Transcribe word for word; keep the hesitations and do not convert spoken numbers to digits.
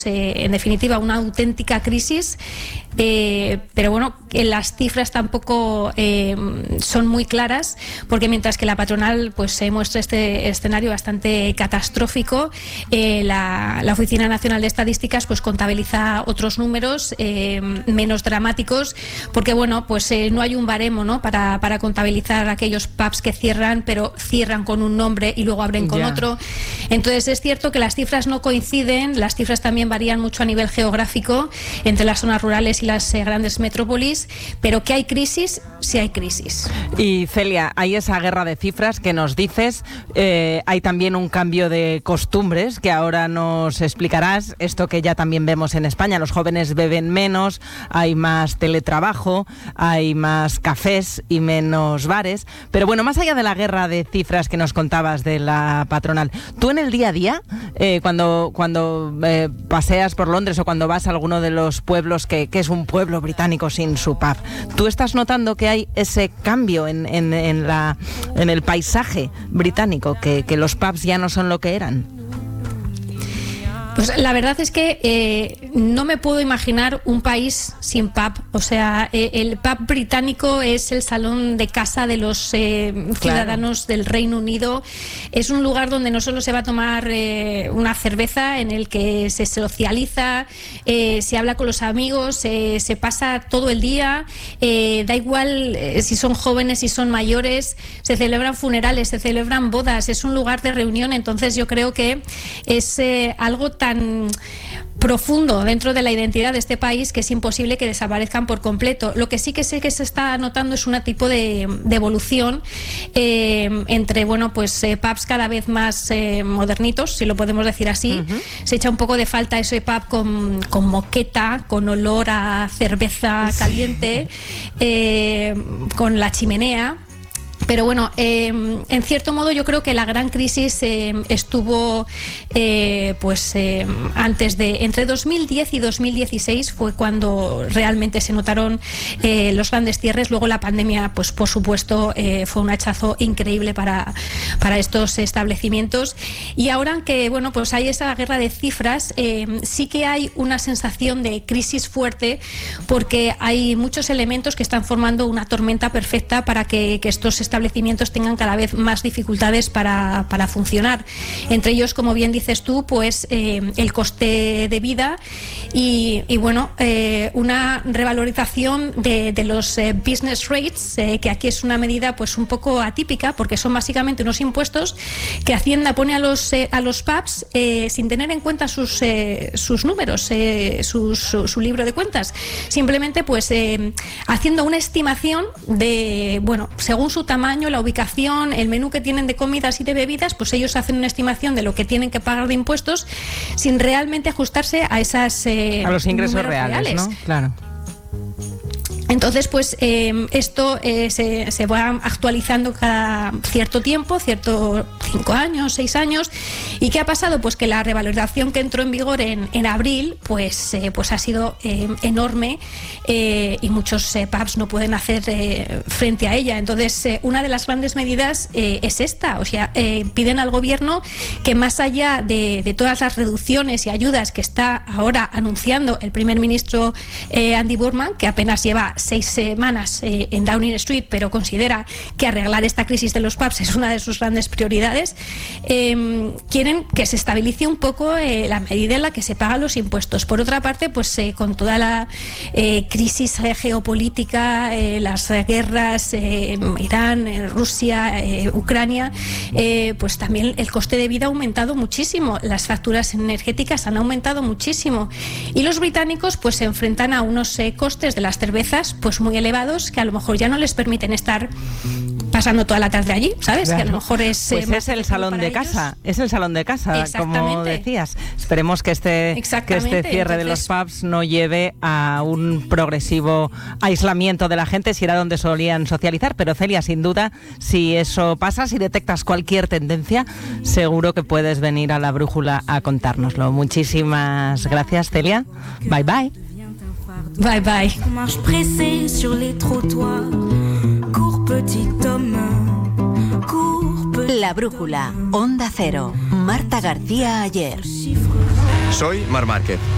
Eh, en definitiva, una auténtica crisis, eh, pero bueno, que las cifras tampoco eh, son muy claras, porque mientras que la patronal pues se muestra este escenario bastante catastrófico, eh, la, la Oficina Nacional de Estadísticas pues contabiliza otros números eh, menos dramáticos, porque bueno, pues eh, no hay un baremo, ¿no?, para, para contabilizar aquellos pubs que cierran, pero cierran con un nombre y luego abren con Ya. otro. Entonces es cierto que las cifras no coinciden, las cifras también varían mucho a nivel geográfico entre las zonas rurales y las eh, grandes metrópolis, pero que hay crisis, sí hay crisis. Y Celia, hay esa guerra de cifras que nos dices, eh, hay también un cambio de costumbres que ahora nos explicarás, esto que ya también vemos en España, los jóvenes beben menos, hay más teletrabajo, hay más cafés y menos bares, pero bueno, más allá de la guerra de cifras que nos contabas de la patronal, tú en el día a día, eh, cuando, cuando eh, paseas por Londres o cuando vas a alguno de los pueblos que, que es un pueblo británico sin su pub, ¿tú estás notando que hay ese cambio en, en, en, la, en el paisaje británico, que, que los pubs ya no son lo que eran? Pues la verdad es que eh, no me puedo imaginar un país sin pub. O sea, eh, el pub británico es el salón de casa de los eh, ciudadanos claro. del Reino Unido. Es un lugar donde no solo se va a tomar eh, una cerveza, en el que se socializa, eh, se habla con los amigos, eh, se pasa todo el día, eh, da igual eh, si son jóvenes, si son mayores, se celebran funerales, se celebran bodas, es un lugar de reunión. Entonces yo creo que es eh, algo tan profundo dentro de la identidad de este país que es imposible que desaparezcan por completo. Lo que sí que sé que se está notando es un tipo de, de evolución eh, entre, bueno, pues eh, pubs cada vez más eh, modernitos, si lo podemos decir así. Uh-huh. Se echa un poco de falta ese pub con, con moqueta, con olor a cerveza caliente, sí. eh, con la chimenea. Pero bueno, eh, en cierto modo yo creo que la gran crisis eh, estuvo eh, pues eh, antes de, entre dos mil diez y dos mil dieciséis fue cuando realmente se notaron eh, los grandes cierres. Luego la pandemia, pues por supuesto, eh, fue un hachazo increíble para, para estos establecimientos. Y ahora que bueno, pues hay esa guerra de cifras, eh, sí que hay una sensación de crisis fuerte, porque hay muchos elementos que están formando una tormenta perfecta para que, que estos establecimientos tengan cada vez más dificultades para, para funcionar. Entre ellos, como bien dices tú, pues eh, el coste de vida y, y bueno, eh, una revalorización de, de los eh, business rates, eh, que aquí es una medida pues un poco atípica, porque son básicamente unos impuestos que Hacienda pone a los, eh, a los pubs eh, sin tener en cuenta sus, eh, sus números, eh, sus, su, su libro de cuentas. Simplemente pues eh, haciendo una estimación de, bueno, según su tamaño, la ubicación, el menú que tienen de comidas y de bebidas, pues ellos hacen una estimación de lo que tienen que pagar de impuestos sin realmente ajustarse a esas eh, a los ingresos reales, reales, ¿no? Claro. Entonces, pues eh, esto eh, se, se va actualizando cada cierto tiempo, cierto cinco años, seis años. ¿Y qué ha pasado? Pues que la revalorización que entró en vigor en, en abril, pues, eh, pues ha sido eh, enorme eh, y muchos eh, pubs no pueden hacer eh, frente a ella. Entonces, eh, una de las grandes medidas eh, es esta. O sea, eh, piden al gobierno que más allá de, de todas las reducciones y ayudas que está ahora anunciando el primer ministro eh, Andy Burnham, que apenas lleva seis semanas eh, en Downing Street, pero considera que arreglar esta crisis de los pubs es una de sus grandes prioridades, eh, quieren que se estabilice un poco eh, la medida en la que se pagan los impuestos. Por otra parte, pues eh, con toda la eh, crisis eh, geopolítica, eh, las guerras, eh, Irán, eh, Rusia, eh, Ucrania, eh, pues también el coste de vida ha aumentado muchísimo, las facturas energéticas han aumentado muchísimo y los británicos pues se enfrentan a unos eh, costes de las cervezas pues muy elevados, que a lo mejor ya no les permiten estar pasando toda la tarde allí, ¿sabes? Claro. Que a lo mejor es... Pues eh, es el salón de ellos. casa, es el salón de casa, como decías. Esperemos que este, que este cierre Entonces, de los pubs no lleve a un progresivo aislamiento de la gente, si era donde solían socializar, pero Celia, sin duda, si eso pasa, si detectas cualquier tendencia, seguro que puedes venir a La Brújula a contárnoslo. Muchísimas gracias, Celia. Bye, bye. Bye bye. Marche pressée sur les trottoirs. Cours petit homme. Cours petit. La Brújula, Onda Cero. Marta García Ayer. Soy Mar Márquez.